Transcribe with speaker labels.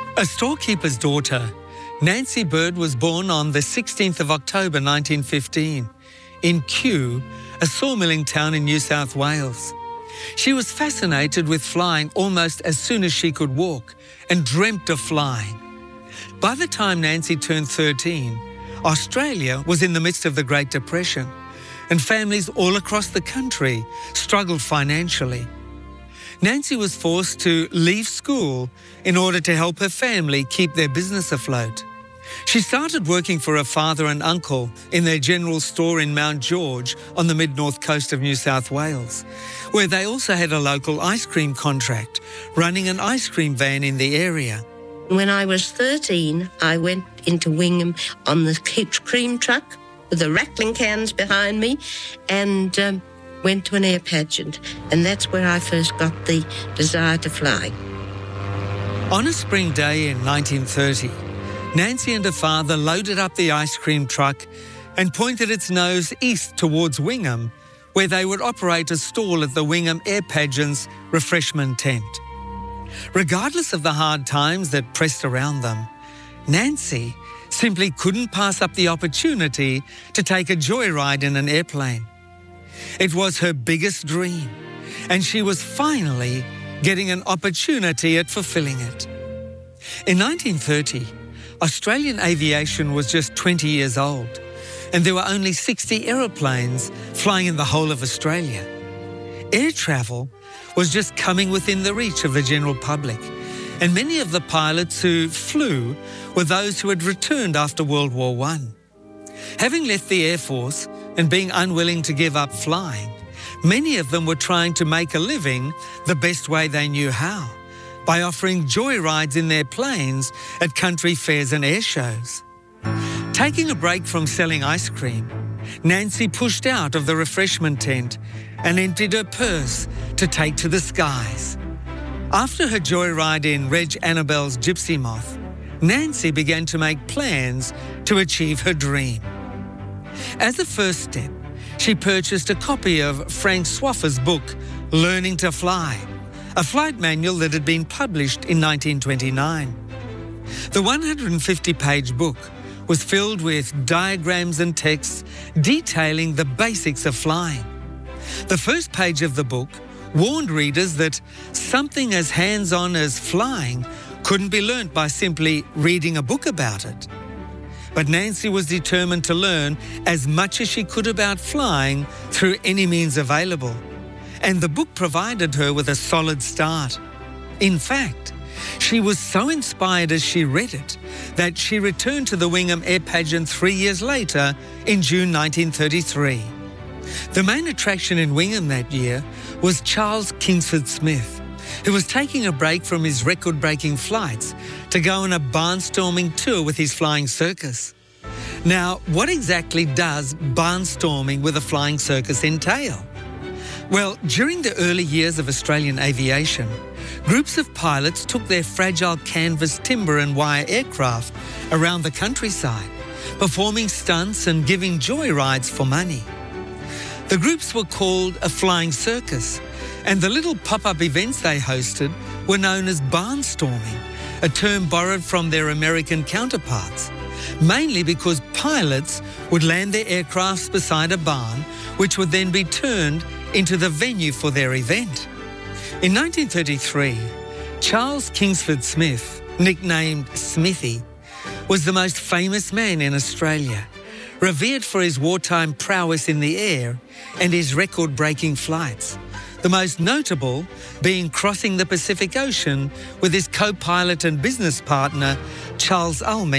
Speaker 1: A storekeeper's daughter, Nancy Bird was born on the 16th of October 1915 in Kew, a sawmilling town in New South Wales. She was fascinated with flying almost as soon as she could walk and dreamt of flying. By the time Nancy turned 13, Australia was in the midst of the Great Depression, and families all across the country struggled financially. Nancy was forced to leave school in order to help her family keep their business afloat. She started working for her father and uncle in their general store in Mount George on the mid-north coast of New South Wales, where they also had a local ice cream contract, running an ice cream van in the area.
Speaker 2: When I was 13, I went into Wingham on the cream truck with the rattling cans behind me and went to an air pageant. And that's where I first got the desire to fly.
Speaker 1: On a spring day in 1930, Nancy and her father loaded up the ice cream truck and pointed its nose east towards Wingham, where they would operate a stall at the Wingham Air Pageant's refreshment tent. Regardless of the hard times that pressed around them, Nancy simply couldn't pass up the opportunity to take a joyride in an airplane. It was her biggest dream, and she was finally getting an opportunity at fulfilling it. In 1930, Australian aviation was just 20 years old, and there were only 60 aeroplanes flying in the whole of Australia. Air travel was just coming within the reach of the general public, and many of the pilots who flew were those who had returned after World War I. Having left the Air Force and being unwilling to give up flying, many of them were trying to make a living the best way they knew how, by offering joyrides in their planes at country fairs and air shows. Taking a break from selling ice cream, Nancy pushed out of the refreshment tent and emptied her purse to take to the skies. After her joyride in Reg Annabelle's Gypsy Moth, Nancy began to make plans to achieve her dream. As a first step, she purchased a copy of Frank Swaffer's book, Learning to Fly, a flight manual that had been published in 1929. The 150-page book was filled with diagrams and texts detailing the basics of flying. The first page of the book warned readers that something as hands-on as flying couldn't be learnt by simply reading a book about it. But Nancy was determined to learn as much as she could about flying through any means available, and the book provided her with a solid start. In fact, she was so inspired as she read it that she returned to the Wingham Air Pageant 3 years later in June 1933. The main attraction in Wingham that year was Charles Kingsford Smith, who was taking a break from his record-breaking flights to go on a barnstorming tour with his flying circus. Now, what exactly does barnstorming with a flying circus entail? Well, during the early years of Australian aviation, groups of pilots took their fragile canvas, timber and wire aircraft around the countryside, performing stunts and giving joyrides for money. The groups were called a flying circus, and the little pop-up events they hosted were known as barnstorming, a term borrowed from their American counterparts, mainly because pilots would land their aircrafts beside a barn, which would then be turned into the venue for their event. In 1933, Charles Kingsford Smith, nicknamed Smithy, was the most famous man in Australia, revered for his wartime prowess in the air and his record-breaking flights, the most notable being crossing the Pacific Ocean with his co-pilot and business partner, Charles Ullman,